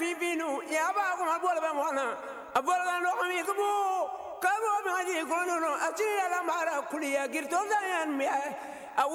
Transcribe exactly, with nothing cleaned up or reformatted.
fifinu ya ba ko ma bol ba mona abol ga lo mi ko ka bo ma ji ko no asiri la mara kuliya girto da yan mi